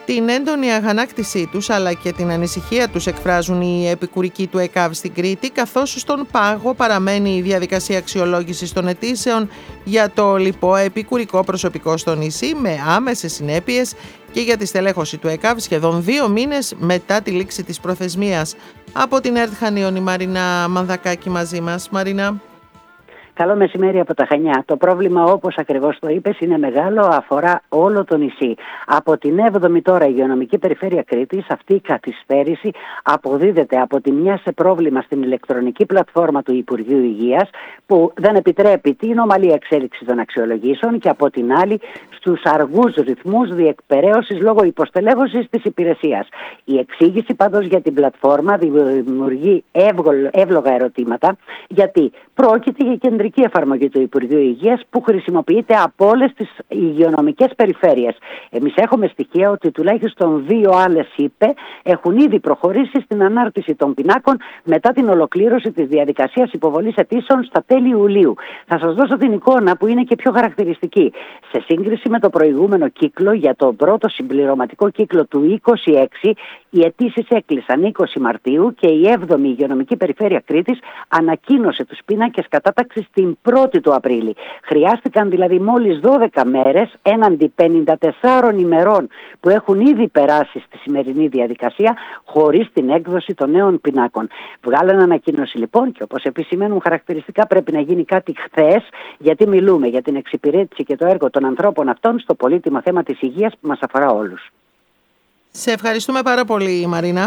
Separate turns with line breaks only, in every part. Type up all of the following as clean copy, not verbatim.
Την έντονη αγανάκτησή τους αλλά και την ανησυχία τους εκφράζουν οι επικουρικοί του ΕΚΑΒ στην Κρήτη, καθώς στον πάγο παραμένει η διαδικασία αξιολόγησης των αιτήσεων για το λοιπό επικουρικό προσωπικό στο νησί, με άμεσες συνέπειες και για τη στελέχωση του ΕΚΑΒ σχεδόν 2 μήνες μετά τη λήξη της προθεσμίας. Από την ΕΡΤ Χανίων η Μαρίνα Μανδακάκη μαζί μας. Μαρίνα.
Καλό μεσημέρι από τα Χανιά. Το πρόβλημα, όπως ακριβώς το είπες, είναι μεγάλο, αφορά όλο το νησί. Από την 7η τώρα υγειονομική περιφέρεια Κρήτης, αυτή η καθυστέρηση αποδίδεται από τη μια σε πρόβλημα στην ηλεκτρονική πλατφόρμα του Υπουργείου Υγείας, που δεν επιτρέπει την ομαλή εξέλιξη των αξιολογήσεων, και από την άλλη στους αργούς ρυθμούς διεκπεραίωσης λόγω υποστελέχωσης της υπηρεσίας. Η εξήγηση πάντως για την πλατφόρμα δημιουργεί εύλογα ερωτήματα, γιατί πρόκειται για κεντρική εφαρμογή του Υπουργείου Υγείας που χρησιμοποιείται από όλες τις υγειονομικές περιφέρειες. Εμείς έχουμε στοιχεία ότι τουλάχιστον 2 άλλες ΥΠΕ έχουν ήδη προχωρήσει στην ανάρτηση των πινάκων μετά την ολοκλήρωση της διαδικασίας υποβολής αιτήσεων στα τέλη Ιουλίου. Θα σας δώσω την εικόνα που είναι και πιο χαρακτηριστική. Σε σύγκριση με το προηγούμενο κύκλο, για το πρώτο συμπληρωματικό κύκλο του 26, οι αιτήσεις έκλεισαν 20 Μαρτίου και η 7η υγειονομική περιφέρεια Κρήτης ανακοίνωσε τους πίνακες κατάταξης την 1η του Απρίλη. Χρειάστηκαν δηλαδή μόλις 12 μέρες έναντι 54 ημερών που έχουν ήδη περάσει στη σημερινή διαδικασία, χωρίς την έκδοση των νέων πινάκων. Βγάλανε ανακοίνωση λοιπόν, και όπως επισημαίνουν χαρακτηριστικά πρέπει να γίνει κάτι χθες, γιατί μιλούμε για την εξυπηρέτηση και το έργο των ανθρώπων αυτών στο πολύτιμο θέμα της υγείας που μας αφορά όλους.
Σε ευχαριστούμε πάρα πολύ, Μαρίνα.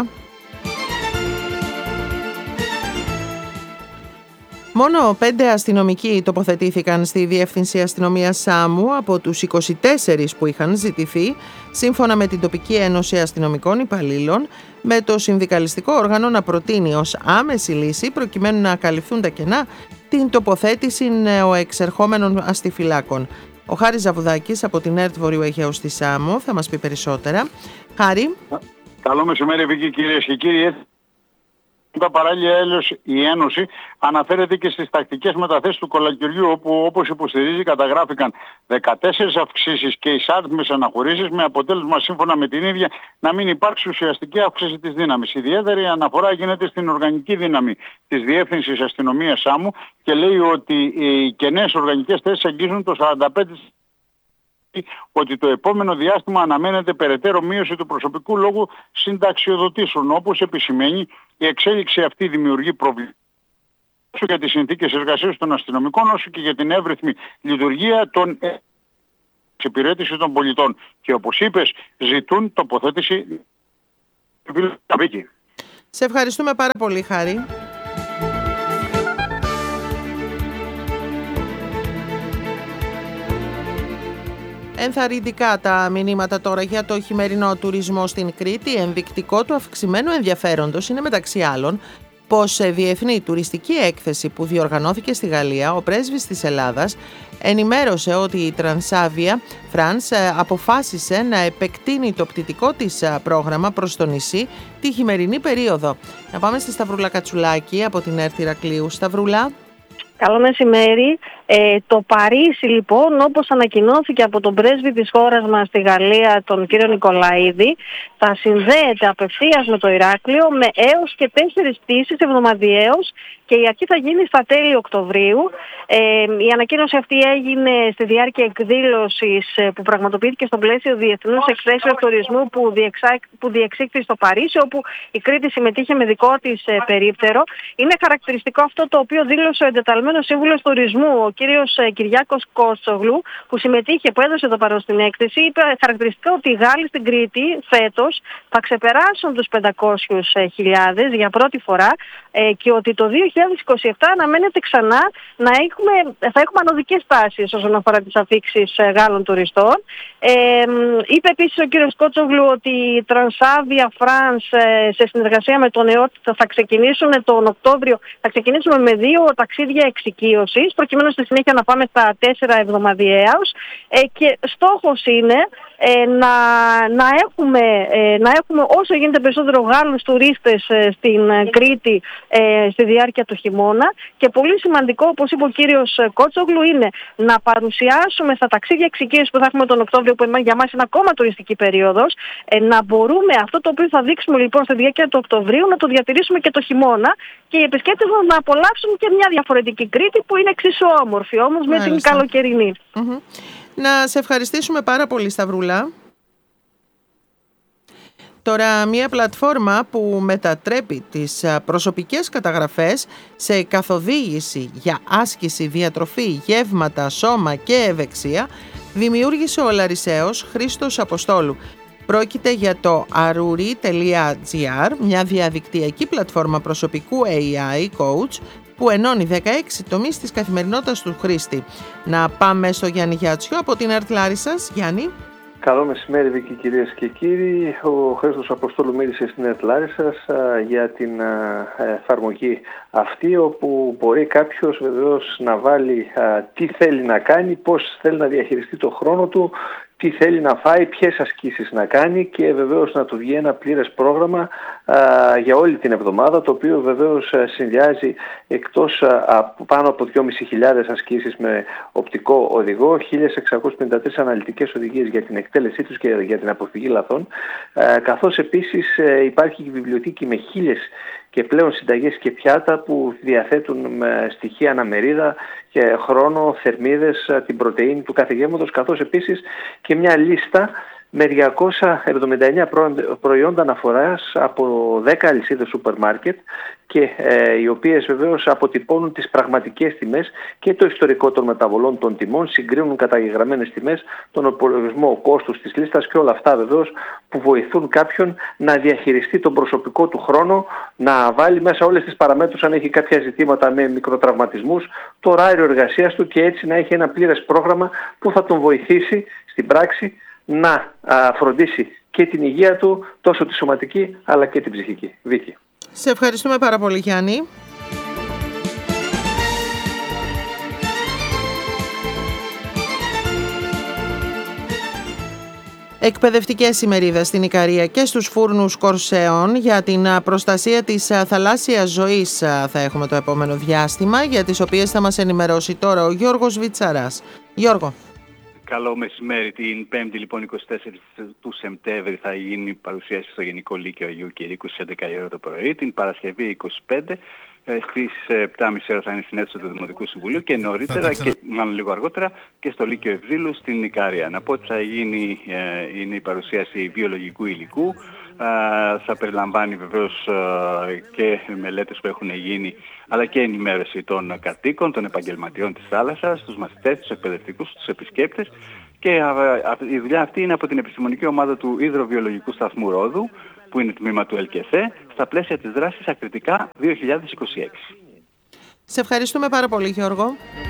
Μόνο 5 αστυνομικοί τοποθετήθηκαν στη Διεύθυνση Αστυνομίας Σάμου από τους 24 που είχαν ζητηθεί, σύμφωνα με την Τοπική Ένωση Αστυνομικών Υπαλλήλων, με το συνδικαλιστικό όργανο να προτείνει ως άμεση λύση, προκειμένου να καλυφθούν τα κενά, την τοποθέτηση νεοεξερχόμενων αστιφυλάκων. Ο Χάρης Ζαβουδάκης από την ΕΡΤ Βορείου Αιγαίου στη Σάμο θα μας πει περισσότερα. Χάρη.
Καλό μεσημέρι, Βίκη, κυρίες και κύριοι. Παράλληλα, η Ένωση αναφέρεται και στις τακτικές μεταθέσεις του κολακυριού, όπου, όπως υποστηρίζει, καταγράφηκαν 14 αυξήσεις και εισάριθμες αναχωρήσεις, με αποτέλεσμα, σύμφωνα με την ίδια, να μην υπάρξει ουσιαστική αύξηση της δύναμης. Ιδιαίτερη αναφορά γίνεται στην οργανική δύναμη της Διεύθυνσης Αστυνομίας Σάμου και λέει ότι οι κενές οργανικές θέσεις αγγίζουν το 45%. Ότι το επόμενο διάστημα αναμένεται περαιτέρω μείωση του προσωπικού λόγου συνταξιοδοτήσεων. Όπως επισημαίνει, η εξέλιξη αυτή δημιουργεί προβλήματα όσο για τις συνθήκες εργασίας των αστυνομικών, όσο και για την εύρυθμη λειτουργία των εξυπηρέτηση των πολιτών. Και όπως είπες, ζητούν τοποθέτηση.
Σε ευχαριστούμε πάρα πολύ, Χάρη. Ενθαρρυντικά τα μηνύματα τώρα για το χειμερινό τουρισμό στην Κρήτη. Ενδεικτικό του αυξημένου ενδιαφέροντος είναι, μεταξύ άλλων, πως σε διεθνή τουριστική έκθεση που διοργανώθηκε στη Γαλλία, ο πρέσβης της Ελλάδας ενημέρωσε ότι η Transavia France αποφάσισε να επεκτείνει το πτυτικό της πρόγραμμα προς το νησί τη χειμερινή περίοδο. Να πάμε στη Σταυρούλα Κατσουλάκη από την ΕΡΤ Ηρακλείου. Σταυρούλα.
Καλό μεσημέρι. Το Παρίσι, λοιπόν, όπως ανακοινώθηκε από τον πρέσβη της χώρας μας στη Γαλλία, τον κύριο Νικολαίδη, θα συνδέεται απευθείας με το Ηράκλειο με έως και 4 πτήσεις εβδομαδιαίως, και η αρχή θα γίνει στα τέλη Οκτωβρίου. Η ανακοίνωση αυτή έγινε στη διάρκεια εκδήλωσης που πραγματοποιήθηκε στο πλαίσιο Διεθνούς Εκθέσεως Τουρισμού που διεξήχθη στο Παρίσι, όπου η Κρήτη συμμετείχε με δικό της περίπτερο. Είναι χαρακτηριστικό αυτό το οποίο δήλωσε ο εντεταλμένος σύμβουλος τουρισμού, ο κύριος Κυριάκος Κότσογλου, που συμμετείχε, που έδωσε το παρόν στην έκθεση. Είπε χαρακτηριστικά ότι οι Γάλλοι στην Κρήτη φέτος θα ξεπεράσουν τους 500.000 για πρώτη φορά, και ότι το 2027 αναμένεται ξανά θα έχουμε ανωδικές τάσεις όσον αφορά τις αφήξεις Γάλλων τουριστών. Είπε επίσης ο κύριος Κότσογλου ότι η Transavia France σε συνεργασία με τον ΕΟΤ θα ξεκινήσουν τον Οκτώβριο, θα ξεκινήσουμε με 2 ταξίδια εξοικείωσης, προκειμένου στη συνέχεια να πάμε στα 4 εβδομαδιαίως, και στόχος είναι να έχουμε όσο γίνεται περισσότερο Γάλλους τουρίστες στην Κρήτη στη διάρκεια του χειμώνα, και πολύ σημαντικό, όπως είπε ο κύριος Κότσογλου, είναι να παρουσιάσουμε στα ταξίδια εξοικείωσης που θα έχουμε τον Οκτώβριο, που για μας είναι ακόμα τουριστική περίοδος, να μπορούμε αυτό το οποίο θα δείξουμε λοιπόν στη διάρκεια του Οκτωβρίου να το διατηρήσουμε και το χειμώνα, και οι επισκέπτες μας να απολαύσουν και μια διαφορετική Κρήτη που είναι εξίσου όμορφη όμως με την καλοκαιρινή.
Να σε ευχαριστήσουμε πάρα πολύ, Σταυρούλα. Τώρα, μια πλατφόρμα που μετατρέπει τις προσωπικές καταγραφές σε καθοδήγηση για άσκηση, διατροφή, γεύματα, σώμα και ευεξία δημιούργησε ο Λαρισαίος Χρήστος Αποστόλου. Πρόκειται για το aruri.gr, μια διαδικτυακή πλατφόρμα προσωπικού AI coach που ενώνει 16 τομείς της καθημερινότητας του χρήστη. Να πάμε στο Γιάννη Γιάτσιο από την ΕΡΤ Λάρισσας. Γιάννη.
Καλό μεσημέρι, Βίκη, κυρίες και κύριοι. Ο Χρήστος Αποστόλου μίλησε στην ΕΡΤ Λάρισσας για την εφαρμογή αυτή, όπου μπορεί κάποιος βεβαίως να βάλει τι θέλει να κάνει, πώς θέλει να διαχειριστεί το χρόνο του, τι θέλει να φάει, ποιες ασκήσεις να κάνει, και βεβαίως να του βγει ένα πλήρες πρόγραμμα για όλη την εβδομάδα, το οποίο βεβαίως συνδυάζει εκτός πάνω από 2.500 ασκήσεις με οπτικό οδηγό, 1.653 αναλυτικές οδηγίες για την εκτέλεσή τους και για την αποφυγή λαθών, καθώς επίσης υπάρχει και βιβλιοθήκη με 1.000 και πλέον συνταγές και πιάτα που διαθέτουν με στοιχεία αναμερίδα και χρόνο, θερμίδες, την πρωτεΐνη του κάθε γεύματος, καθώς επίσης και μια λίστα με 279 προϊόντα αναφοράς από 10 αλυσίδες σούπερ μάρκετ, και οι οποίες βεβαίως αποτυπώνουν τις πραγματικές τιμές και το ιστορικό των μεταβολών των τιμών, συγκρίνουν καταγεγραμμένες τιμές, τον υπολογισμό κόστους της λίστας και όλα αυτά βεβαίως που βοηθούν κάποιον να διαχειριστεί τον προσωπικό του χρόνο, να βάλει μέσα όλες τις παραμέτρους αν έχει κάποια ζητήματα με μικροτραυματισμούς, το ωράριο εργασίας του, και έτσι να έχει ένα πλήρες πρόγραμμα που θα τον βοηθήσει στην πράξη να φροντίσει και την υγεία του, τόσο τη σωματική αλλά και την ψυχική. Βίκη.
Σε ευχαριστούμε πάρα πολύ, Γιάννη. Εκπαιδευτικές ημερίδες στην Ικαρία και στους φούρνους Κορσέων για την προστασία της θαλάσσιας ζωής θα έχουμε το επόμενο διάστημα, για τις οποίες θα μας ενημερώσει τώρα ο Γιώργος Βιτσαράς. Γιώργο.
Καλό μεσημέρι. Την 5η λοιπόν 24 του Σεπτέμβρη θα γίνει παρουσίαση στο Γενικό Λύκειο Αγίου Κηρύκου στις 11 η ώρα το πρωί. Την Παρασκευή 25 στις 7.30 ώρα θα είναι στην αίθουσα του Δημοτικού Συμβουλίου, και νωρίτερα, και μάλλον λίγο αργότερα, και στο Λύκειο Ευζήλου στην Ικαρία. Να πω ότι θα γίνει είναι η παρουσίαση βιολογικού υλικού. Θα περιλαμβάνει βεβαίως και μελέτες που έχουν γίνει, αλλά και ενημέρωση των κατοίκων, των επαγγελματιών της θάλασσας, τους μαθητές, τους εκπαιδευτικούς, τους επισκέπτες, και η δουλειά αυτή είναι από την επιστημονική ομάδα του Υδροβιολογικού Σταθμού Ρόδου, που είναι τμήμα του ΕΛΚΕΘΕ, στα πλαίσια της δράσης Ακριτικά 2026.
Σε ευχαριστούμε πάρα πολύ, Γιώργο.